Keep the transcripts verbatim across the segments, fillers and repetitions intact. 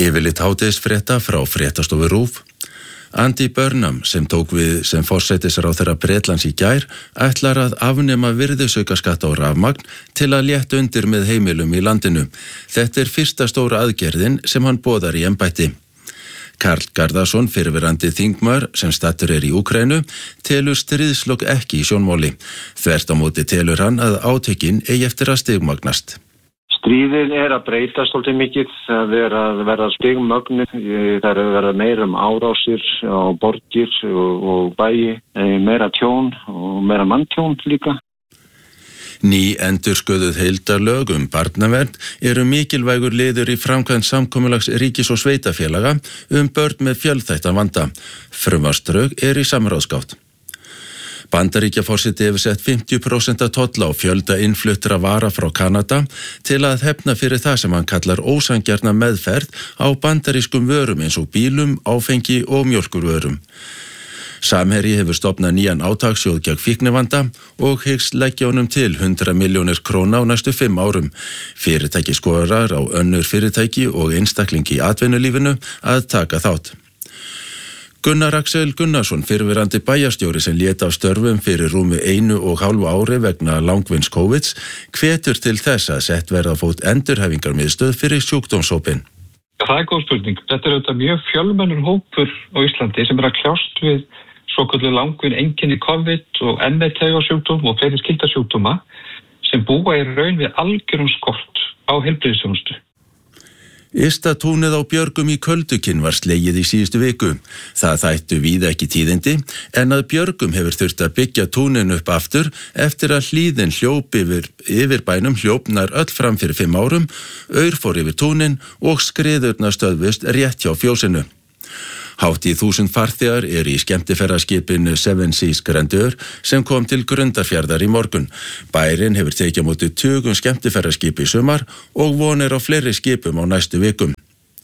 Yfirlit hádegisfrétta frá fréttastofu RÚV. Andy Burnham, sem tók við sem forsætisráðherra Bretlands í gær, ætlar að afnema virðisaukaskatt á rafmagn til að létta undir með heimilum í landinu. Þetta er fyrsta stóra aðgerðin sem hann boðar í embætti. Karl Garðarsson, fyrrverandi þingmaður sem staddur er í Úkraínu, telur stríðslok ekki í sjónmáli. Þvert á móti telur hann að átökin eigi eftir að stigmagnast. Stríðið er að breytast svolítið mikið, það er að verða stigmögnir, það er að verða meira um árásir á borgir og, og bæi, meira tjón og meira manntjón líka. Ný endurskoðuð heildarlög um barnavernd eru mikilvægur liður í framkvæmd samkomulags ríkis- og sveitafélaga um börn með fjölþættan vanda. Frumvarpsdrög er í samráðsgátt. Bandaríkjaforseti hefur sett fimmtíu prósent tolla á fjölda innfluttra vara frá Kanada til að hefna fyrir það sem hann kallar ósanngjarna meðferð á bandarískum vörum eins og bílum, áfengi og mjólkurvörum. Samherji hefur stofnað nýjan átakssjóð gegn fíknivanda og hyggst leggja honum til hundrað milljónir króna á næstu fimm árum. Fyrirtæki skorar á önnur fyrirtæki og einstaklingi í atvinnulífinu að taka þátt. Gunnar Axel Gunnarsson, fyrrverandi bæjarstjóri sem lét af störfum fyrir rúmi einu og hálfu ári vegna langvinns COVID, hvetur til þess að sett verða á fót endurhæfingarmiðstöð fyrir sjúkdómshópinn. Það er góð spurning. Þetta er auðvitað mjög fjölmennur hópur á Íslandi sem er að kljást við svokölluð langvinn einkenni COVID og M E T-sjúkdóm og fleiri skildasjúkdóma sem búa í raun við algjörum skort á heilbrigðisþjónustu. Ysta túnið á Björgum í Köldukinn var slegið í síðustu viku. Það þættu víða ekki tíðindi, en að Björgum hefur þurft að byggja túnin upp aftur eftir að hlíðin hljóp yfir, yfir bænum hljópnar öll fram fyrir fimm árum, aur fór yfir túnin og skriðurna stöðvist rétt hjá fjósinu. Hátt í þúsund farþegar eru í skemmtiferðaskipinu Seven Seas Grandeur sem kom til Grundarfjarðar í morgun. Bærinn hefur tekið á móti tugum skemmtiferðaskip í sumar og vonir á fleiri skipum á næstu vikum.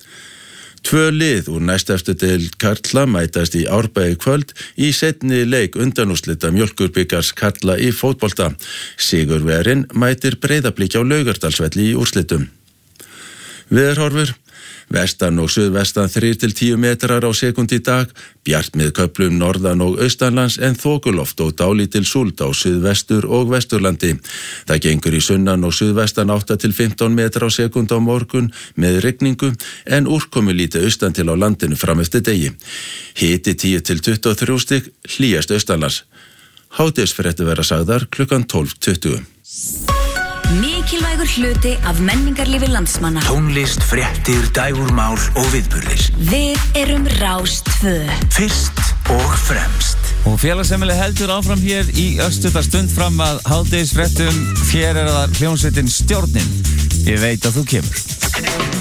Tvö lið úr næstefstu deild karla mætast í Árbæi kvöld í seinni leik undanúrslita Mjólkurbikars karla í fótbolta. Sigurvegarinn mætir Breiðablik á Laugardalsvelli í úrslitum. Veðurhorfur. Vestan og suðvestan þrír til tíu metrar á sekúndu í dag, bjart með köflum norðan og austanlands en þokuloft og dálítil súld á suðvestur og vesturlandi. Það gengur í sunnan og suðvestan átta til fimmtán metrar á sekúndu á morgun með rigningu en úrkomulítið austan til á landinu fram eftir degi. Hiti tíu til tuttugu og þrjú stig, hlýjast austanlands. Hádegisfréttir verða sagðar klukkan tólf tuttugu. Mikilvægur hluti af menningarlífi landsmanna. Tónlist, fréttir, dægurmál og viðburðir. Við erum Rás tvö. Fyrst og fremst. Og félagsheimili heldur áfram hér í örstutta stund fram að hádegisfréttum. Hér er það hljómsveitin Stjórnin. Ég veit að þú kemur.